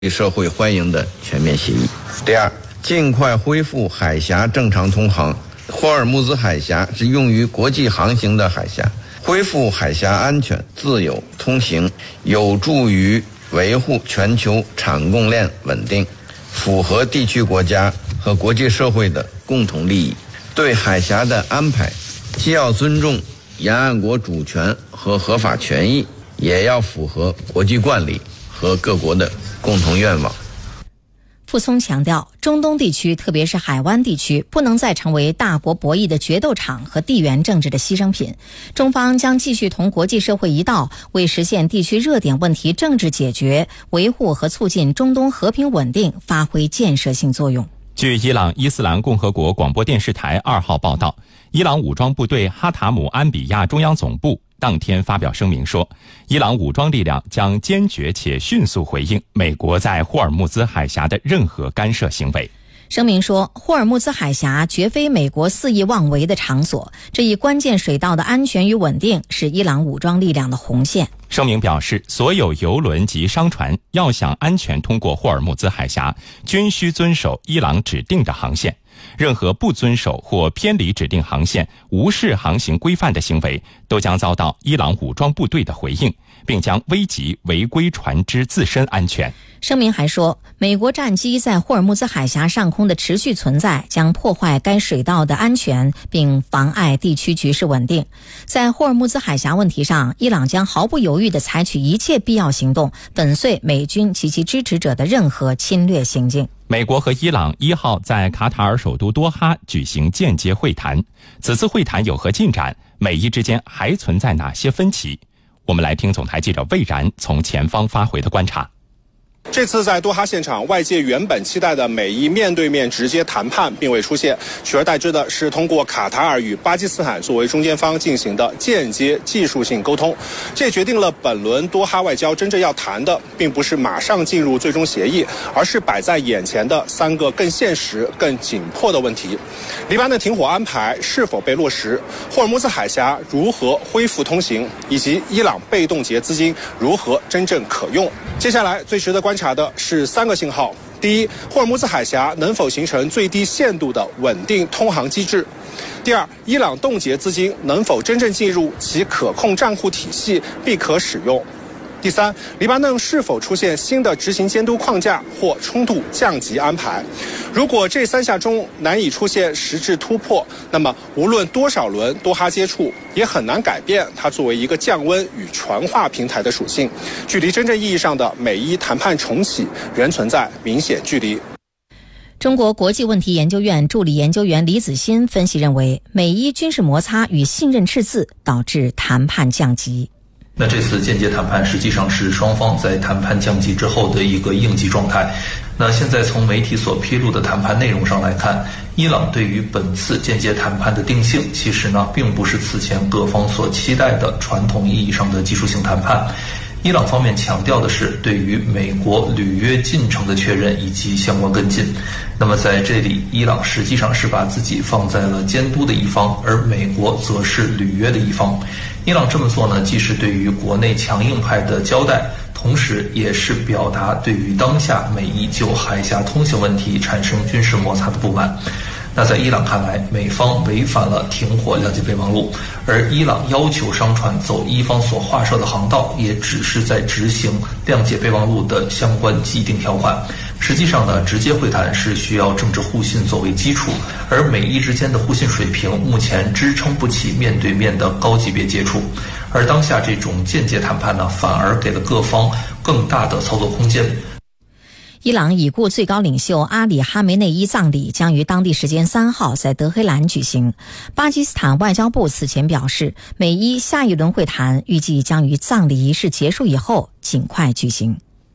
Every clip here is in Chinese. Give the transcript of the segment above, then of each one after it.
社会欢迎的全面协议。第二，尽快恢复海峡正常通航。霍尔木兹海峡是用于国际航行的海峡，恢复海峡安全、自由通行，有助于维护全球产供链稳定，符合地区国家和国际社会的共同利益。对海峡的安排，既要尊重沿岸国主权和合法权益，也要符合国际惯例和各国的共同愿望。 傅聪强调，中东地区，特别是海湾地区，不能再成为大国博弈的决斗场和地缘政治的牺牲品。中方将继续同国际社会一道，为实现地区热点问题政治解决、维护和促进中东和平稳定发挥建设性作用。 据伊朗伊斯兰共和国广播电视台2号报道，伊朗武装部队哈塔姆安比亚中央总部当天发表声明说，伊朗武装力量将坚决且迅速回应美国在霍尔木兹海峡的任何干涉行为。 声明说，霍尔木兹海峡绝非美国肆意妄为的场所，这一关键水道的安全与稳定是伊朗武装力量的红线。 声明表示，所有油轮及商船要想安全通过霍尔木兹海峡，均需遵守伊朗指定的航线。任何不遵守或偏离指定航线、无视航行规范的行为，都将遭到伊朗武装部队的回应，并将危及违规船只自身安全。 声明还说，美国战机在霍尔木兹海峡上空的持续存在将破坏该水道的安全，并妨碍地区局势稳定。在霍尔木兹海峡问题上，伊朗将毫不犹豫地采取一切必要行动，粉碎美军及其支持者的任何侵略行径。 美国和伊朗1号在卡塔尔首都多哈举行间接会谈，此次会谈有何进展？美伊之间还存在哪些分歧？我们来听总台记者魏然从前方发回的观察。 这次在多哈现场，外界原本期待的美伊面对面直接谈判并未出现，取而代之的是通过卡塔尔与巴基斯坦作为中间方进行的间接技术性沟通。这也决定了本轮多哈外交真正要谈的，并不是马上进入最终协议，而是摆在眼前的3个更现实、更紧迫的问题：黎巴嫩停火安排是否被落实，霍尔木兹海峡如何恢复通行，以及伊朗被冻结资金如何真正可用。接下来最值得观察的是3个信号：第一，霍尔木兹海峡能否形成最低限度的稳定通航机制；第二，伊朗冻结资金能否真正进入其可控账户体系并可使用；第三，黎巴嫩是否出现新的执行监督框架或冲突降级安排。如果这3项中难以出现实质突破，那么无论多少轮多哈接触，也很难改变它作为一个降温与传话平台的属性，距离真正意义上的美伊谈判重启仍存在明显距离。 中国国际问题研究院助理研究员李子欣分析认为，美伊军事摩擦与信任赤字导致谈判降级。 那这次间接谈判实际上是双方在谈判降级之后的一个应急状态。那现在从媒体所披露的谈判内容上来看，伊朗对于本次间接谈判的定性，其实呢并不是此前各方所期待的传统意义上的技术性谈判。伊朗方面强调的是对于美国履约进程的确认以及相关跟进。那么在这里，伊朗实际上是把自己放在了监督的一方，而美国则是履约的一方。伊朗这么做呢，既是对于国内强硬派的交代，同时也是表达对于当下美伊就海峡通行问题产生军事摩擦的不满。那在伊朗看来，美方违反了停火谅解备忘录，而伊朗要求商船走伊方所划设的航道，也只是在执行谅解备忘录的相关既定条款。实际上呢，直接会谈是需要政治互信作为基础，而美伊之间的互信水平目前支撑不起面对面的高级别接触，而当下这种间接谈判呢，反而给了各方更大的操作空间。 伊朗已故最高领袖阿里·哈梅内伊葬礼将于当地时间3号在德黑兰举行。巴基斯坦外交部此前表示，美伊下一轮会谈预计将于葬礼仪式结束以后尽快举行。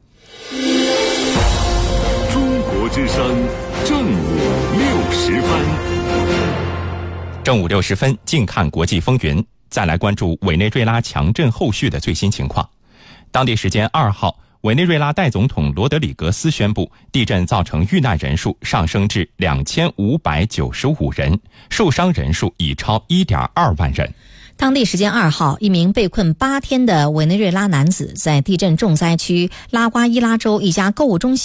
中国之声正午60分。 正午60分，静看国际风云。再来关注委内瑞拉强震后续的最新情况。当地时间2号，委内瑞拉代总统罗德里格斯宣布，地震造成遇难人数上升至2595人，受伤人数已超1.2万人。 当地时间2号，一名被困8天的委内瑞拉男子在地震重灾区拉瓜伊拉州一家购物中心